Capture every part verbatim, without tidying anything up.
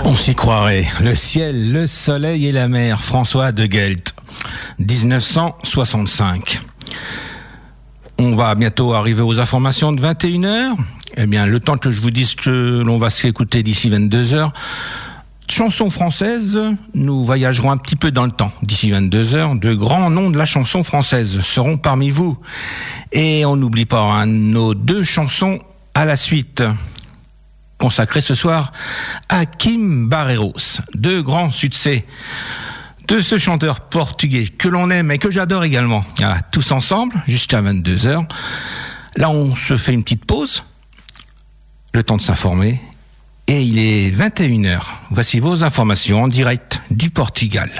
On s'y croirait. Le ciel, le soleil et la mer. François de Gelt, dix-neuf cent soixante-cinq. On va bientôt arriver aux informations de vingt et une heures. Eh bien, le temps que je vous dise que l'on va s'écouter d'ici vingt-deux heures. Chansons françaises, nous voyagerons un petit peu dans le temps. D'ici vingt-deux heures, de grands noms de la chanson française seront parmi vous. Et on n'oublie pas hein, nos deux chansons à la suite, consacrées ce soir à Kim Barreiros. Deux grands succès de ce chanteur portugais que l'on aime et que j'adore également. Voilà, tous ensemble, jusqu'à vingt-deux heures. Là, on se fait une petite pause, le temps de s'informer. Et il est vingt et une heures. Voici vos informations en direct du Portugal.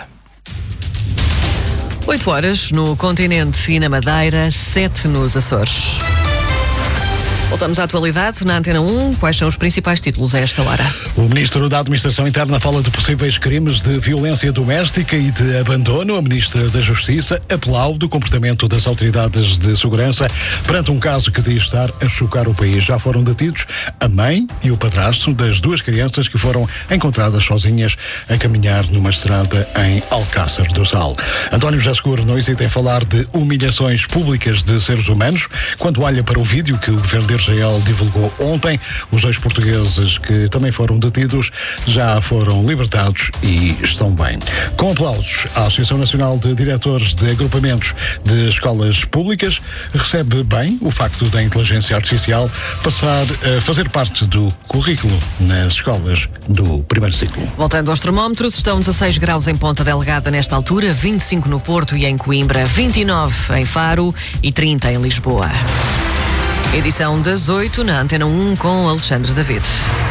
oito horas no continente e na Madeira, sete nos Açores. Voltamos à atualidade na Antena um. Quais são os principais títulos a esta hora? O Ministro da Administração Interna fala de possíveis crimes de violência doméstica e de abandono. A Ministra da Justiça aplaude o comportamento das autoridades de segurança perante um caso que diz estar a chocar o país. Já foram detidos a mãe e o padrasto das duas crianças que foram encontradas sozinhas a caminhar numa estrada em Alcácer do Sal. António José Seguro não hesita em falar de humilhações públicas de seres humanos quando olha para o vídeo que o governo de Israel divulgou ontem. Os dois portugueses que também foram detidos já foram libertados e estão bem. Com aplausos, a Associação Nacional de Diretores de Agrupamentos de Escolas Públicas recebe bem o facto da inteligência artificial passar a fazer parte do currículo nas escolas do primeiro ciclo. Voltando aos termómetros, estão dezasseis graus em Ponta Delgada nesta altura, vinte e cinco no Porto e em Coimbra, vinte e nove em Faro e trinta em Lisboa. Edição das oito na Antena um com Alexandre David.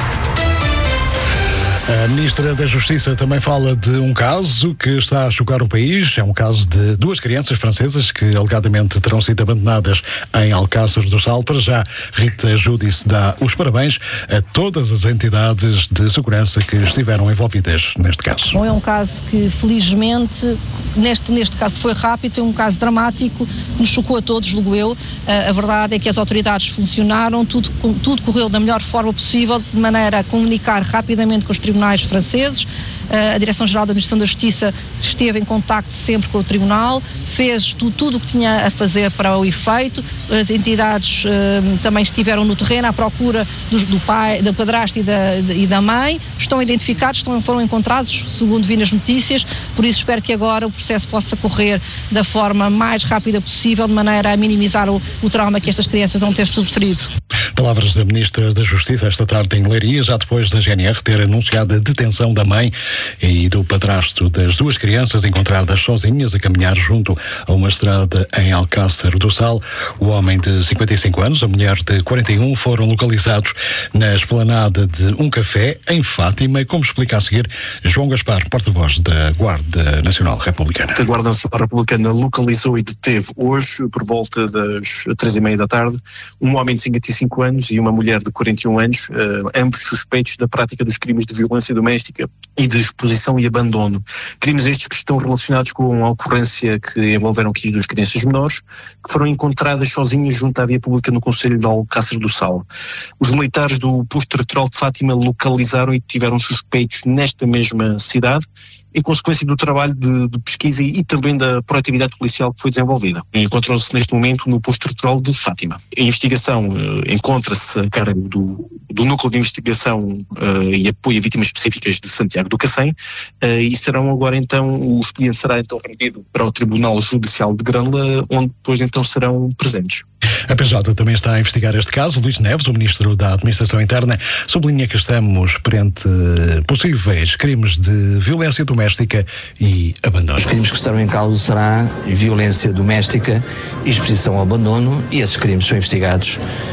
A Ministra da Justiça também fala de um caso que está a chocar o país. É um caso de duas crianças francesas que alegadamente terão sido abandonadas em Alcácer do Sal. Para já, Rita Giudice dá os parabéns a todas as entidades de segurança que estiveram envolvidas neste caso. Bom, é um caso que, felizmente, neste, neste caso foi rápido, é um caso dramático, que nos chocou a todos, julgo eu. A, a verdade é que as autoridades funcionaram, tudo, tudo correu da melhor forma possível, de maneira a comunicar rapidamente com os tribunais franceses. A Direção-Geral da Administração da Justiça esteve em contacto sempre com o Tribunal, fez tudo, tudo o que tinha a fazer para o efeito. As entidades uh, também estiveram no terreno à procura do, do pai, do padrasto e da, e da mãe. Estão identificados, estão, foram encontrados, segundo vi nas notícias. Por isso espero que agora o processo possa correr da forma mais rápida possível, de maneira a minimizar o, o trauma que estas crianças vão ter sofrido. Palavras da Ministra da Justiça esta tarde em Leiria, já depois da G N R ter anunciado a detenção da mãe e do padrasto das duas crianças encontradas sozinhas a caminhar junto a uma estrada em Alcácer do Sal. O homem de cinquenta e cinco anos, a mulher de quarenta e um, foram localizados na esplanada de um café em Fátima, como explica a seguir João Gaspar, porta-voz da Guarda Nacional Republicana. A Guarda Nacional Republicana localizou e deteve hoje, por volta das três e meia da tarde, um homem de cinquenta e cinco anos e uma mulher de quarenta e um anos, uh, ambos suspeitos da prática dos crimes de violência doméstica e de exposição e abandono. Crimes estes que estão relacionados com a ocorrência que envolveram aqui as duas crianças menores, que foram encontradas sozinhas junto à via pública no concelho de Alcácer do Sal. Os militares do posto territorial de Fátima localizaram e tiveram suspeitos nesta mesma cidade, em consequência do trabalho de, de pesquisa e também da proatividade policial que foi desenvolvida. Encontram-se neste momento no posto territorial de Fátima. A investigação uh, encontra-se a cargo do, do Núcleo de Investigação uh, e Apoio a Vítimas Específicas de Santiago do Cacém, uh, e serão agora então, o expediente será então remetido para o Tribunal Judicial de Grândola, onde depois então serão presentes. A P J também está a investigar este caso. Luís Neves, o Ministro da Administração Interna, sublinha que estamos perante possíveis crimes de violência doméstica e abandono. Os crimes que estarão em causa será violência doméstica e exposição ao abandono, e esses crimes são investigados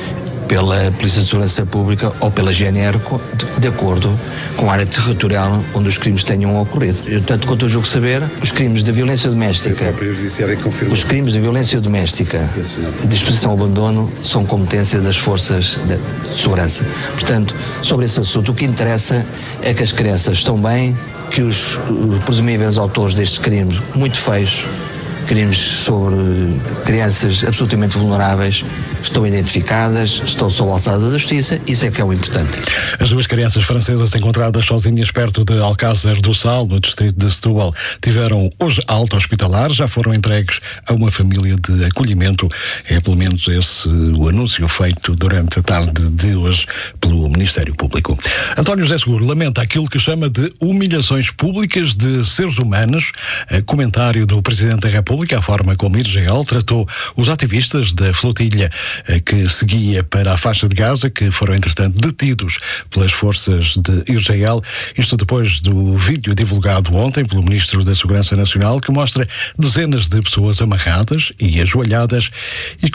pela Polícia de Segurança Pública ou pela G N R de, de acordo com a área territorial onde os crimes tenham ocorrido. Eu, tanto quanto eu julgo saber, os crimes de violência doméstica, os crimes de violência doméstica e de exposição ao abandono são competência das forças de segurança. Portanto, sobre esse assunto, o que interessa é que as crianças estão bem, que os, os presumíveis autores destes crimes muito feios, crimes sobre crianças absolutamente vulneráveis, estão identificadas, estão sob a alçada da justiça, isso é que é o importante. As duas crianças francesas encontradas sozinhas perto de Alcácer do Sal, no distrito de Setúbal, tiveram hoje alta hospitalar, já foram entregues a uma família de acolhimento. É pelo menos esse o anúncio feito durante a tarde de hoje pelo Ministério Público. António José Seguro lamenta aquilo que chama de humilhações públicas de seres humanos. Comentário do Presidente da República, a forma como Israel tratou os ativistas da flotilha que seguia para a faixa de Gaza, que foram entretanto detidos pelas forças de Israel. Isto depois do vídeo divulgado ontem pelo Ministro da Segurança Nacional, que mostra dezenas de pessoas amarradas e ajoelhadas e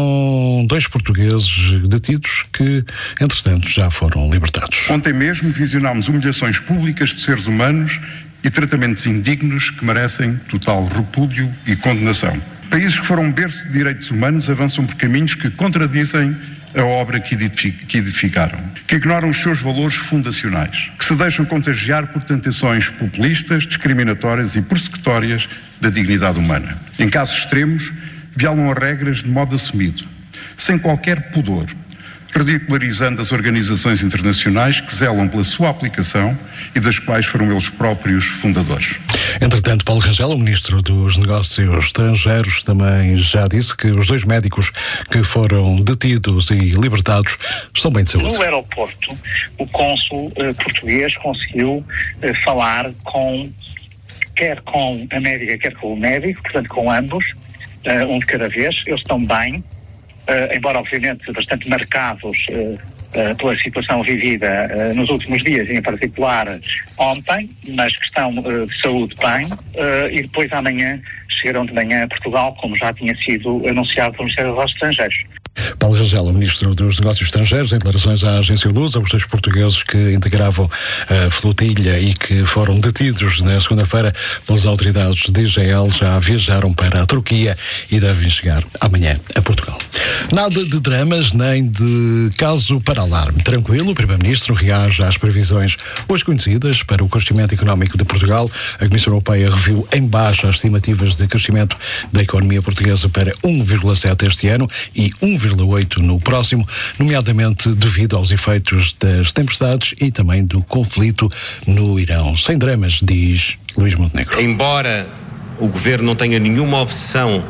com dois portugueses detidos que, entretanto, já foram libertados. Ontem mesmo visionámos humilhações públicas de seres humanos e tratamentos indignos que merecem total repúdio e condenação. Países que foram berço de direitos humanos avançam por caminhos que contradizem a obra que edificaram, que ignoram os seus valores fundacionais, que se deixam contagiar por tentações populistas, discriminatórias e persecutórias da dignidade humana. Em casos extremos, violam as regras de modo assumido, sem qualquer pudor, ridicularizando as organizações internacionais que zelam pela sua aplicação e das quais foram eles próprios fundadores. Entretanto, Paulo Rangel, o Ministro dos Negócios Estrangeiros, também já disse que os dois médicos que foram detidos e libertados estão bem de saúde. No aeroporto, o cônsul eh, português conseguiu eh, falar com, quer com a médica, quer com o médico, portanto com ambos, uh, um de cada vez. Eles estão bem, uh, embora obviamente bastante marcados uh, uh, pela situação vivida uh, nos últimos dias, e em particular ontem, mas que estão uh, de saúde bem, uh, e depois amanhã chegarão de manhã a Portugal, como já tinha sido anunciado pelo Ministério dos Negócios Estrangeiros. Paulo Rangel, Ministro dos Negócios Estrangeiros, em declarações à agência Lusa, os dois portugueses que integravam a flotilha e que foram detidos na segunda-feira pelas autoridades de Israel já viajaram para a Turquia e devem chegar amanhã a Portugal. Nada de dramas nem de caso para alarme. Tranquilo, o Primeiro-Ministro reage às previsões hoje conhecidas para o crescimento económico de Portugal. A Comissão Europeia reviu em baixa as estimativas de crescimento da economia portuguesa para um vírgula sete este ano e um vírgula oito no próximo, nomeadamente devido aos efeitos das tempestades e também do conflito no Irão. Sem dramas, diz Luís Montenegro. Embora o Governo não tenha nenhuma obsessão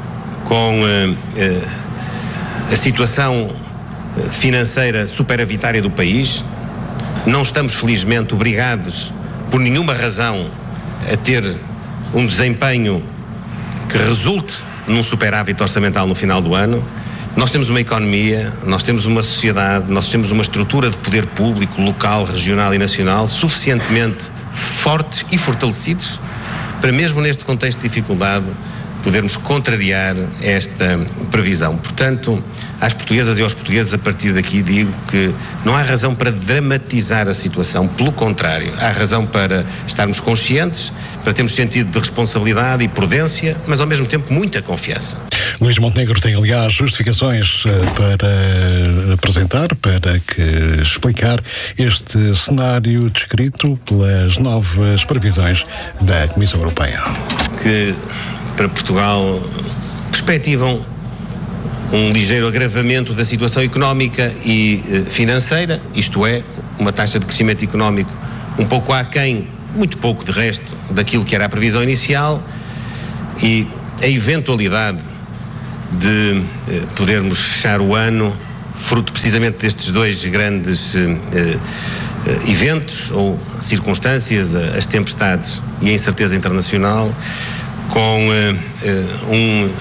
com uh, uh, a situação financeira superavitária do país, não estamos felizmente obrigados por nenhuma razão a ter um desempenho que resulte num superávit orçamental no final do ano. Nós temos uma economia, nós temos uma sociedade, nós temos uma estrutura de poder público, local, regional e nacional suficientemente fortes e fortalecidos para, mesmo neste contexto de dificuldade, podermos contrariar esta previsão. Portanto, às portuguesas e aos portugueses, a partir daqui digo que não há razão para dramatizar a situação, pelo contrário, há razão para estarmos conscientes, para termos sentido de responsabilidade e prudência, mas ao mesmo tempo muita confiança. Luís Montenegro tem, aliás, justificações para apresentar, para que explicar este cenário descrito pelas novas previsões da Comissão Europeia. Que para Portugal perspectivam um ligeiro agravamento da situação económica e eh, financeira, isto é, uma taxa de crescimento económico um pouco aquém, muito pouco de resto, daquilo que era a previsão inicial, e a eventualidade de eh, podermos fechar o ano, fruto precisamente destes dois grandes eh, eh, eventos ou circunstâncias, as tempestades e a incerteza internacional, com uh, uh, um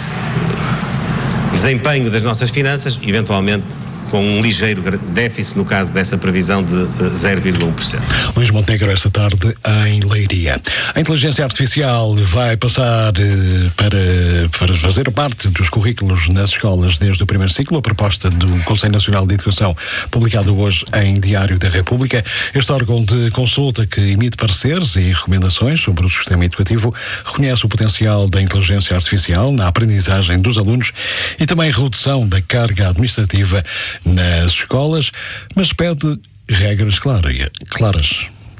desempenho das nossas finanças, eventualmente com um ligeiro déficit no caso dessa previsão de zero vírgula um por cento. Luís Montenegro esta tarde em Leiria. A inteligência artificial vai passar eh, para, para fazer parte dos currículos nas escolas desde o primeiro ciclo. A proposta do Conselho Nacional de Educação, publicada hoje em Diário da República. Este órgão de consulta, que emite pareceres e recomendações sobre o sistema educativo, reconhece o potencial da inteligência artificial na aprendizagem dos alunos e também redução da carga administrativa nas escolas, mas pede regras claras.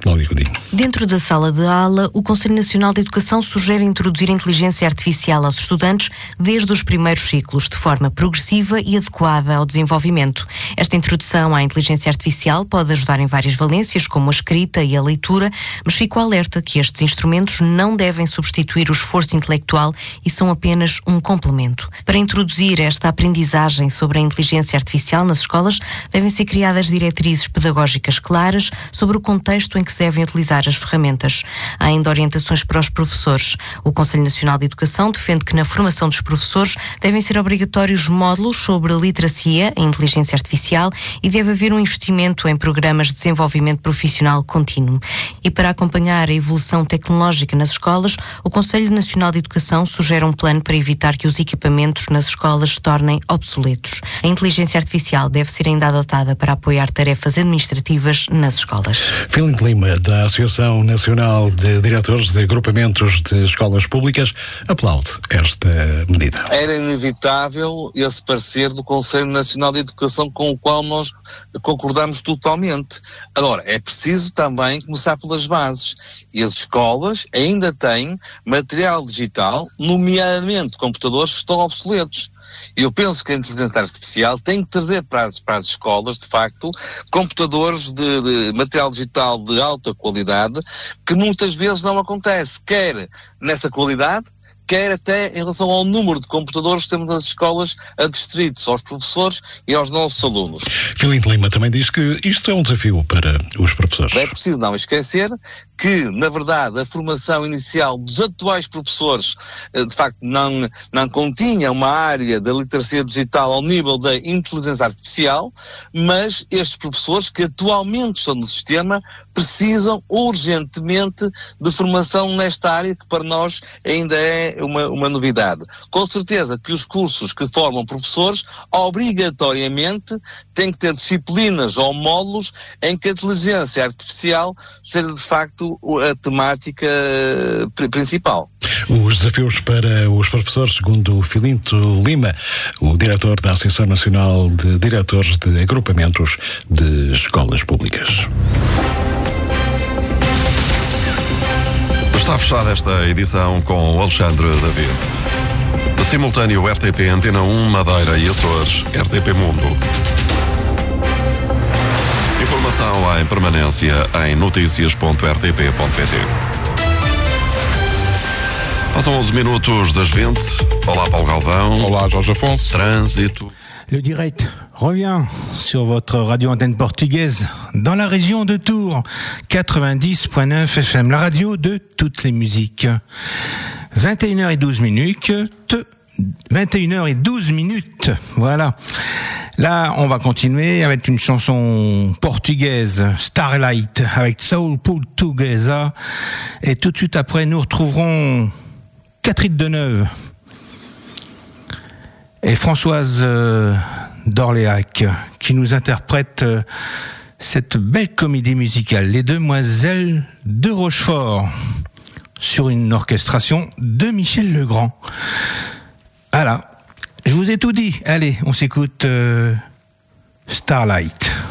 Cláudia Godinho. Dentro da sala de aula, o Conselho Nacional de Educação sugere introduzir a inteligência artificial aos estudantes desde os primeiros ciclos, de forma progressiva e adequada ao desenvolvimento. Esta introdução à inteligência artificial pode ajudar em várias valências, como a escrita e a leitura, mas fico alerta que estes instrumentos não devem substituir o esforço intelectual e são apenas um complemento. Para introduzir esta aprendizagem sobre a inteligência artificial nas escolas, devem ser criadas diretrizes pedagógicas claras sobre o contexto em que se devem utilizar as ferramentas. Há ainda orientações para os professores. O Conselho Nacional de Educação defende que na formação dos professores devem ser obrigatórios módulos sobre literacia e inteligência artificial e deve haver um investimento em programas de desenvolvimento profissional contínuo. E para acompanhar a evolução tecnológica nas escolas, o Conselho Nacional de Educação sugere um plano para evitar que os equipamentos nas escolas se tornem obsoletos. A inteligência artificial deve ser ainda adotada para apoiar tarefas administrativas nas escolas. Filipe Lima, da Associação Nacional de Diretores de Agrupamentos de Escolas Públicas, aplaude esta medida. Era inevitável esse parecer do Conselho Nacional de Educação, com o qual nós concordamos totalmente. Agora, é preciso também começar pelas bases. E as escolas ainda têm material digital, nomeadamente computadores que estão obsoletos. Eu penso que a inteligência artificial tem que trazer para as, para as escolas, de facto, computadores de, de material digital de alta qualidade, que muitas vezes não acontece, quer nessa qualidade, quer até em relação ao número de computadores que temos nas escolas adstritos aos professores e aos nossos alunos. Filipe Lima também diz que isto é um desafio para os professores. É preciso não esquecer que, na verdade, a formação inicial dos atuais professores, de facto, não, não continha uma área da literacia digital ao nível da inteligência artificial, mas estes professores que atualmente estão no sistema precisam urgentemente de formação nesta área, que para nós ainda é uma, uma novidade. Com certeza que os cursos que formam professores obrigatoriamente têm que ter disciplinas ou módulos em que a inteligência artificial seja de facto a temática principal. Os desafios para os professores, segundo o Filipe Lima, o diretor da Associação Nacional de Diretores de Agrupamentos de Escolas Públicas. Está fechada esta edição com o Alexandre David. De simultâneo R T P Antena um, Madeira e Açores, R T P Mundo. Informação em permanência em noticias ponto r t p ponto p t. Passam onze minutos das vinte. Olá, Paulo Galvão. Olá, Jorge Afonso. Trânsito. Le direct revient sur votre radio antenne portugaise dans la région de Tours, quatre-vingt-dix point neuf F M, la radio de toutes les musiques. vingt et une heures douze minutes, vingt et une heures douze minutes, voilà. Là, on va continuer avec une chanson portugaise, Starlight, avec Soul Portuguesa. Et tout de suite après, nous retrouverons Catherine Deneuve et Françoise euh, d'Orléac, qui nous interprète euh, cette belle comédie musicale, Les Demoiselles de Rochefort, sur une orchestration de Michel Legrand. Voilà, je vous ai tout dit. Allez, on s'écoute euh, Starlight.